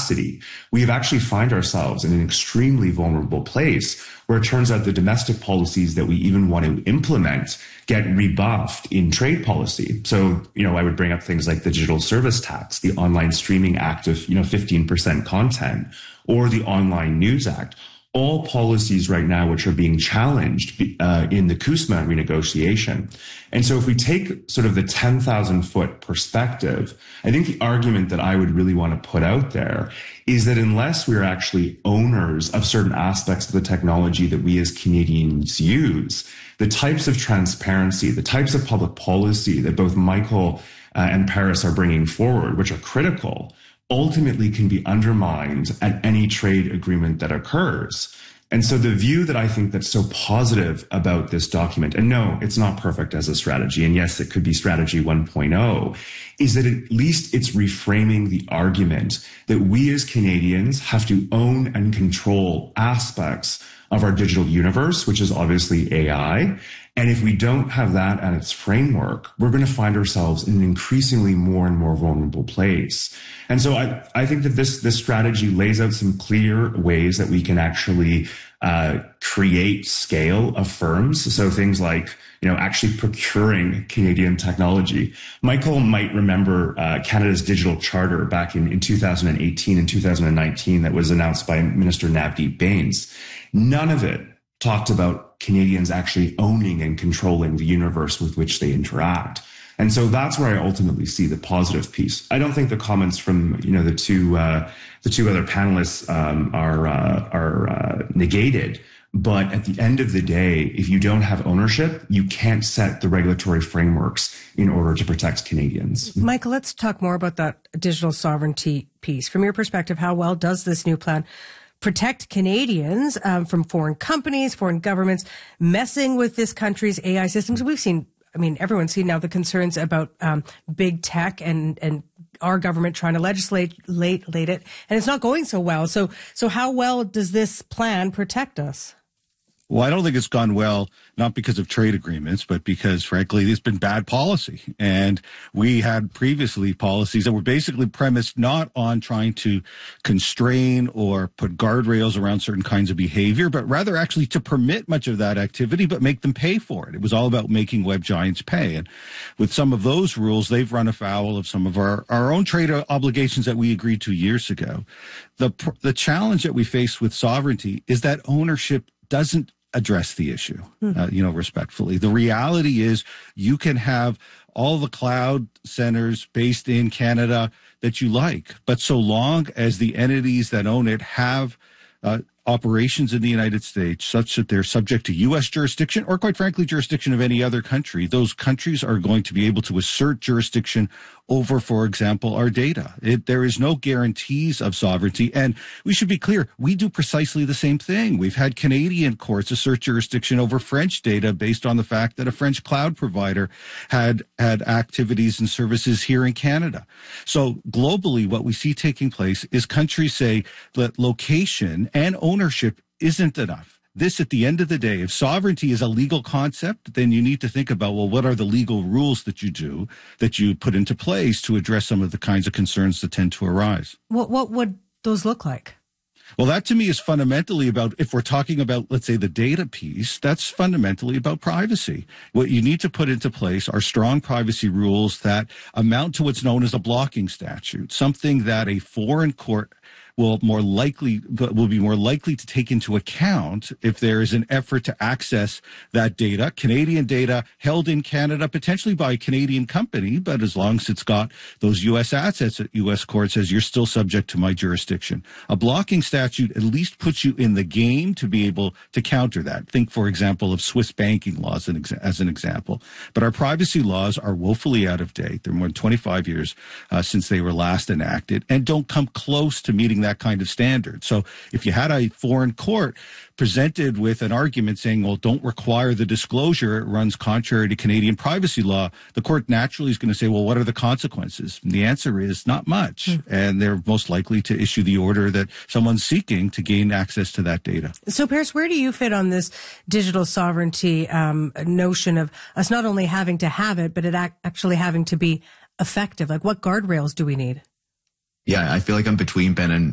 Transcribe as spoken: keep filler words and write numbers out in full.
capacity, we have actually find ourselves in an extremely vulnerable place where it turns out the domestic policies that we even want to implement get rebuffed in trade policy. So, you know, I would bring up things like the digital service tax, the Online Streaming Act of, you know, fifteen percent content, or the Online News Act. All policies right now which are being challenged uh, in the CUSMA renegotiation. And so if we take sort of the ten thousand foot perspective, I think the argument that I would really want to put out there is that unless we're actually owners of certain aspects of the technology that we as Canadians use, the types of transparency, the types of public policy that both Michael uh, and Paris are bringing forward, which are critical, ultimately can be undermined at any trade agreement that occurs. And so the view that I think that's so positive about this document, and no, it's not perfect as a strategy, and yes, it could be strategy one point oh, is that at least it's reframing the argument that we as Canadians have to own and control aspects of our digital universe, which is obviously A I. And if we don't have that at its framework, we're going to find ourselves in an increasingly more and more vulnerable place. And so I, I think that this, this strategy lays out some clear ways that we can actually uh, create scale of firms. So things like, you know, actually procuring Canadian technology. Michael might remember uh, Canada's digital charter back in, in two thousand eighteen and two thousand nineteen that was announced by Minister Navdeep Bains. None of it talked about Canadians actually owning and controlling the universe with which they interact. And so that's where I ultimately see the positive piece. I don't think the comments from, you know, the two, uh, the two other panelists, um, are, uh, are, uh, negated. But at the end of the day, if you don't have ownership, you can't set the regulatory frameworks in order to protect Canadians. Michael, let's talk more about that digital sovereignty piece. From your perspective, how well does this new plan protect Canadians um, from foreign companies, foreign governments messing with this country's A I systems? We've seen, I mean, everyone's seen now the concerns about um, big tech and, and our government trying to legislate late, late it, and it's not going so well. So, so how well does this plan protect us? Well, I don't think it's gone well, not because of trade agreements, but because, frankly, it's been bad policy. And we had previously policies that were basically premised not on trying to constrain or put guardrails around certain kinds of behavior, but rather actually to permit much of that activity, but make them pay for it. It was all about making web giants pay. And with some of those rules, they've run afoul of some of our, our own trade obligations that we agreed to years ago. The, the challenge that we face with sovereignty is that ownership doesn't address the issue, uh, you know, respectfully. The reality is you can have all the cloud centers based in Canada that you like, but so long as the entities that own it have uh, operations in the United States such that they're subject to U S jurisdiction or, quite frankly, jurisdiction of any other country, those countries are going to be able to assert jurisdiction over, for example, our data. It, there is no guarantees of sovereignty. And we should be clear, we do precisely the same thing. We've had Canadian courts assert jurisdiction over French data based on the fact that a French cloud provider had, had activities and services here in Canada. So globally, what we see taking place is countries say that location and ownership isn't enough. This, at the end of the day, if sovereignty is a legal concept, then you need to think about, well, what are the legal rules that you do, that you put into place to address some of the kinds of concerns that tend to arise? What, what would those look like? Well, that to me is fundamentally about, if we're talking about, let's say, the data piece, that's fundamentally about privacy. What you need to put into place are strong privacy rules that amount to what's known as a blocking statute, something that a foreign court will more likely will be more likely to take into account if there is an effort to access that data, Canadian data held in Canada, potentially by a Canadian company, but as long as it's got those U S assets, at U S court says you're still subject to my jurisdiction. A blocking statute at least puts you in the game to be able to counter that. Think, for example, of Swiss banking laws as an example. But our privacy laws are woefully out of date. They're more than twenty-five years uh, since they were last enacted and don't come close to meeting that kind of standard. So if you had a foreign court presented with an argument saying, well, don't require the disclosure, it runs contrary to Canadian privacy law, the court naturally is going to say, well, what are the consequences? And the answer is not much. Mm. And they're most likely to issue the order that someone's seeking to gain access to that data. So, Paris, where do you fit on this digital sovereignty um, notion of us not only having to have it, but it ac- actually having to be effective? Like, what guardrails do we need? Yeah, I feel like I'm between Ben and